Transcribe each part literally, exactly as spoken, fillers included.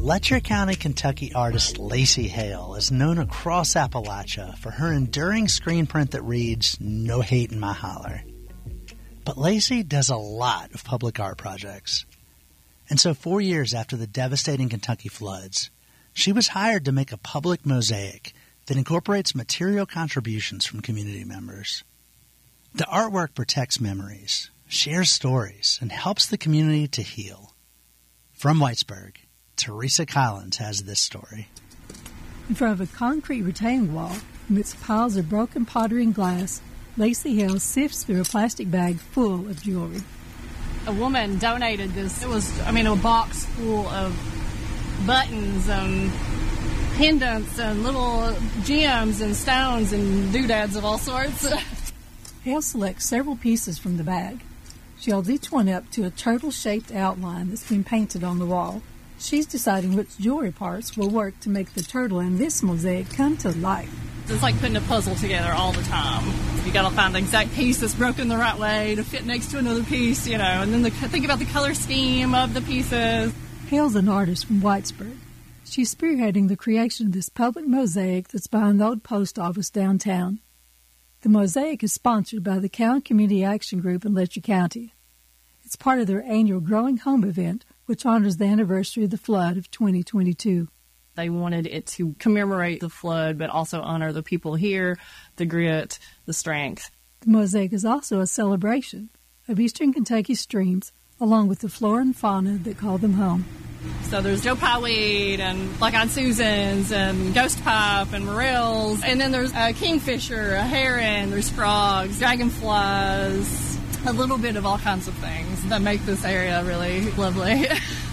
Letcher County, Kentucky artist Lacey Hale is known across Appalachia for her enduring screen print that reads, "No hate in my holler." But Lacey does a lot of public art projects. And so four years after the devastating Kentucky floods, she was hired to make a public mosaic that incorporates material contributions from community members. The artwork protects memories, shares stories, and helps the community to heal. From Whitesburg, Teresa Collins has this story. In front of a concrete retaining wall, amidst piles of broken pottery and glass, Lacey Hale sifts through a plastic bag full of jewelry. A woman donated this. It was, I mean, a box full of buttons and pendants and little gems and stones and doodads of all sorts. Hale selects several pieces from the bag. She holds each one up to a turtle-shaped outline that's been painted on the wall. She's deciding which jewelry parts will work to make the turtle in this mosaic come to life. It's like putting a puzzle together all the time. You got to find the exact piece that's broken the right way to fit next to another piece, you know, and then the, think about the color scheme of the pieces. Hale's an artist from Whitesburg. She's spearheading the creation of this public mosaic that's behind the old post office downtown. The mosaic is sponsored by the Cowan Community Action Group in Letcher County. It's part of their annual Growing Home event, which honors the anniversary of the flood of twenty twenty-two. They wanted it to commemorate the flood, but also honor the people here, the grit, the strength. The mosaic is also a celebration of Eastern Kentucky streams, along with the flora and fauna that call them home. So there's Joe Pyeweed and Black-Eyed Susans and Ghost Pipe and Morels. And then there's a kingfisher, a heron, there's frogs, dragonflies, a little bit of all kinds of things that make this area really lovely.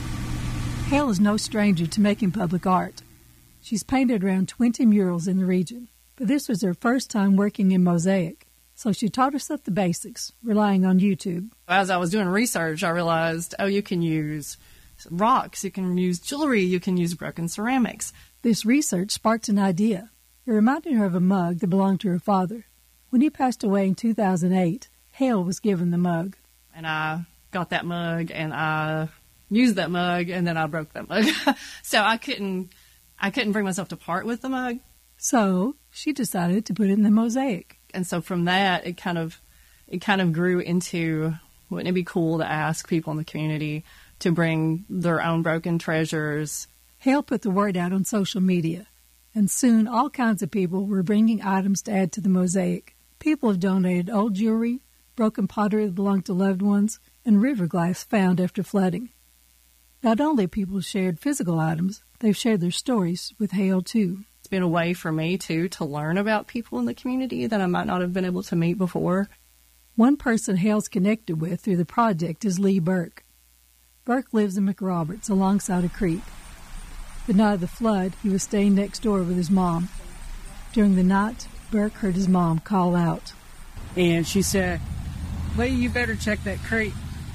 Hale is no stranger to making public art. She's painted around twenty murals in the region, but this was her first time working in mosaic, so she taught herself the basics, relying on YouTube. As I was doing research, I realized, oh, you can use rocks, you can use jewelry, you can use broken ceramics. This research sparked an idea. It reminded her of a mug that belonged to her father. When he passed away in two thousand eight, Hale was given the mug. And I got that mug, and I used that mug, and then I broke that mug. So I couldn't, I couldn't bring myself to part with the mug. So she decided to put it in the mosaic. And so from that, it kind of, it kind of grew into, wouldn't it be cool to ask people in the community to bring their own broken treasures? Hale put the word out on social media, and soon all kinds of people were bringing items to add to the mosaic. People have donated old jewelry, broken pottery that belonged to loved ones, and river glass found after flooding. Not only have people shared physical items, they've shared their stories with Hale, too. It's been a way for me, too, to learn about people in the community that I might not have been able to meet before. One person Hale's connected with through the project is Lee Burke. Burke lives in McRoberts alongside a creek. The night of the flood, he was staying next door with his mom. During the night, Burke heard his mom call out. And she said, "Lee, you better check that creek."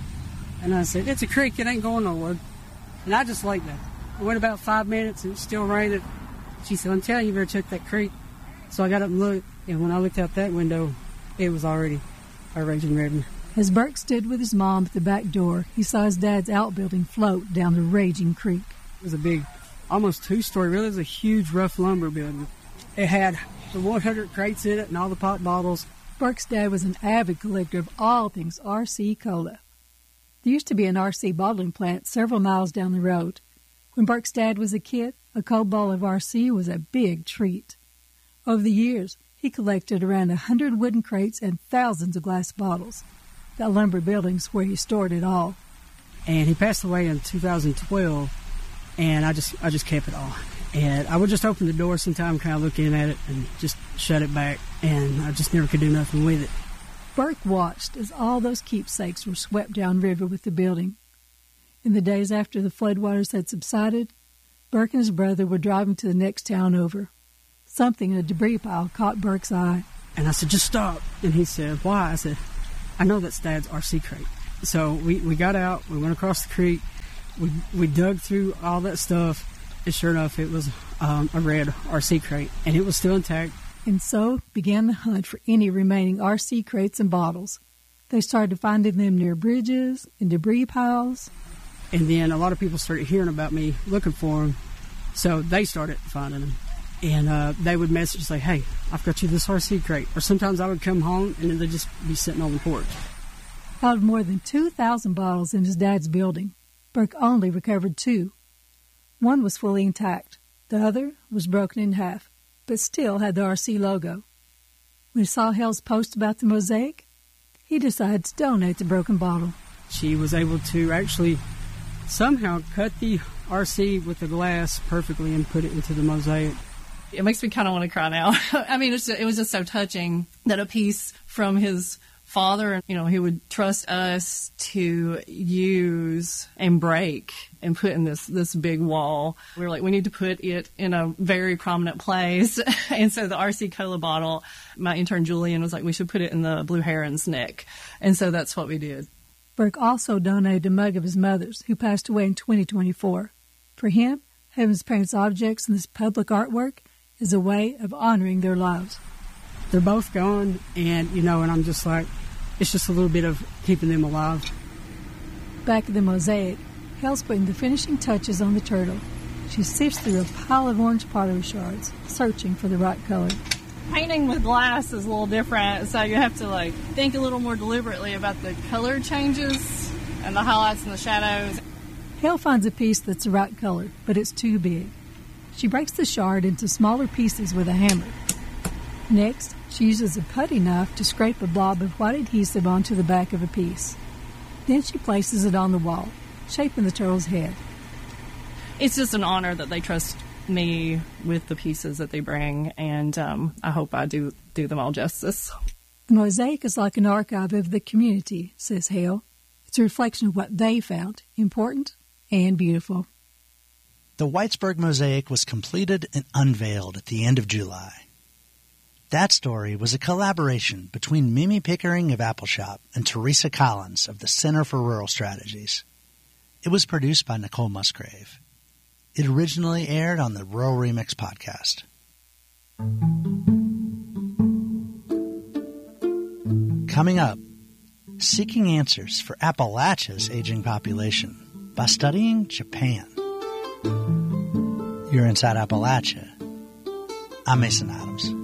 And I said, "It's a creek, it ain't going nowhere." And I just like that. I went about five minutes and it was still raining. She said, "I'm telling you, you better check that creek." So I got up and looked, and when I looked out that window, it was already a raging river. As Burke stood with his mom at the back door, he saw his dad's outbuilding float down the raging creek. It was a big, almost two-story, really. It was a huge, rough lumber building. It had the one hundred crates in it and all the pop bottles. Burke's dad was an avid collector of all things R C Cola. There used to be an R C bottling plant several miles down the road. When Burke's dad was a kid, a cold bottle of R C was a big treat. Over the years, he collected around a hundred wooden crates and thousands of glass bottles. That lumber building's where he stored it all. And he passed away in two thousand twelve, and I just I just kept it all. And I would just open the door sometime, kind of look in at it, and just shut it back, and I just never could do nothing with it. Burke watched as all those keepsakes were swept downriver with the building. In the days after the floodwaters had subsided, Burke and his brother were driving to the next town over. Something in a debris pile caught Burke's eye. And I said, "Just stop." And he said, "Why?" I said, "I know that's Dad's R C crate." So we, we got out, we went across the creek, we we dug through all that stuff, and sure enough, it was um, a red R C crate, and it was still intact. And so began the hunt for any remaining R C crates and bottles. They started finding them near bridges and debris piles. And then a lot of people started hearing about me looking for them, so they started finding them. And uh, they would message and say, hey, I've got you this R C crate. Or sometimes I would come home and then they'd just be sitting on the porch. Out of more than two thousand bottles in his dad's building, Burke only recovered two. One was fully intact. The other was broken in half, but still had the R C logo. When he saw Hale's post about the mosaic, he decided to donate the broken bottle. She was able to actually somehow cut the R C with the glass perfectly and put it into the mosaic. It makes me kind of want to cry now. I mean, it's, it was just so touching that a piece from his father, you know, he would trust us to use and break and put in this, this big wall. We were like, we need to put it in a very prominent place. And so the R C Cola bottle, my intern Julian was like, we should put it in the Blue Heron's neck. And so that's what we did. Burke also donated a mug of his mother's, who passed away in twenty twenty-four. For him, having his parents' objects in this public artwork is a way of honoring their lives. They're both gone, and, you know, and I'm just like, it's just a little bit of keeping them alive. Back at the mosaic, Hale's putting the finishing touches on the turtle. She sifts through a pile of orange pottery shards, searching for the right color. Painting with glass is a little different, so you have to like think a little more deliberately about the color changes and the highlights and the shadows. Hale finds a piece that's the right color, but it's too big. She breaks the shard into smaller pieces with a hammer. Next, she uses a putty knife to scrape a blob of white adhesive onto the back of a piece. Then she places it on the wall, shaping the turtle's head. It's just an honor that they trust me with the pieces that they bring, and um, I hope I do do them all justice. The mosaic is like an archive of the community, says Hale. It's a reflection of what they found important and beautiful. The Whitesburg mosaic was completed and unveiled at the end of July. That story was a collaboration between Mimi Pickering of Appalshop and Teresa Collins of the Center for Rural Strategies. It was produced by Nicole Musgrave. It originally aired on the Rural Remix podcast. Coming up, seeking answers for Appalachia's aging population by studying Japan. You're Inside Appalachia. I'm Mason Adams.